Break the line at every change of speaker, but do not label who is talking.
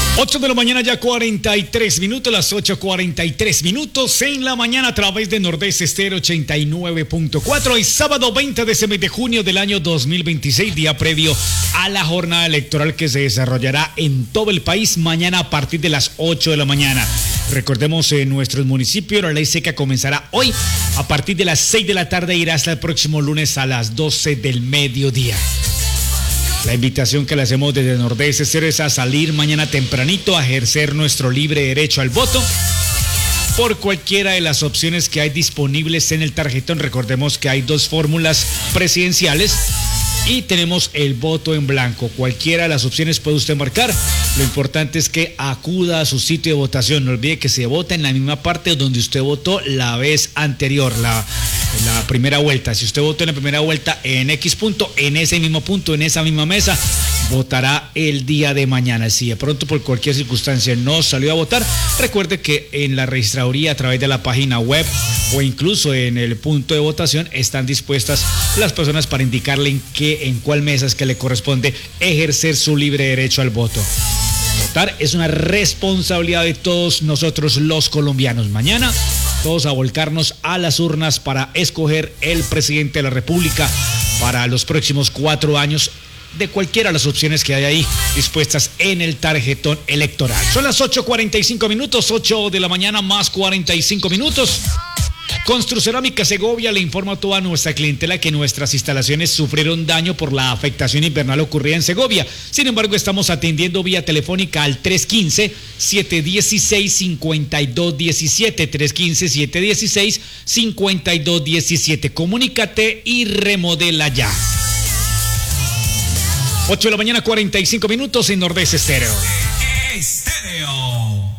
8 de la mañana ya 43 minutos, las 8:43 minutos en la mañana a través de Nordeste Estéreo 89.4. Y sábado 20 de ese mes de junio del año 2026, día previo a la jornada electoral que se desarrollará en todo el país mañana a partir de las 8 de la mañana. Recordemos, en nuestros municipios la ley seca comenzará hoy a partir de las 6 de la tarde e irá hasta el próximo lunes a las 12 del mediodía. La invitación que le hacemos desde Nordeste Estéreo es a salir mañana tempranito a ejercer nuestro libre derecho al voto por cualquiera de las opciones que hay disponibles en el tarjetón. Recordemos que hay dos fórmulas presidenciales y tenemos el voto en blanco. Cualquiera de las opciones puede usted marcar. Lo importante es que acuda a su sitio de votación. No olvide que se vota en la misma parte donde usted votó la vez anterior, la primera vuelta. Si usted votó en la primera vuelta en X punto, en ese mismo punto, en esa misma mesa, votará el día de mañana. Si de pronto por cualquier circunstancia no salió a votar, recuerde que en la registraduría a través de la página web o incluso en el punto de votación están dispuestas las personas para indicarle en cuál mesa es que le corresponde ejercer su libre derecho al voto. Votar es una responsabilidad de todos nosotros los colombianos. Mañana todos a volcarnos a las urnas para escoger el presidente de la República para los próximos 4 años, de cualquiera de las opciones que hay ahí dispuestas en el tarjetón electoral. Son las 8:45 minutos, 8 de la mañana más 45 minutos. Construcerámica Segovia le informa a toda nuestra clientela que nuestras instalaciones sufrieron daño por la afectación invernal ocurrida en Segovia. Sin embargo, estamos atendiendo vía telefónica al 315-716-5217, 315-716-5217. Comunícate y remodela ya. 8 de la mañana 45 minutos en Nordeste Estéreo.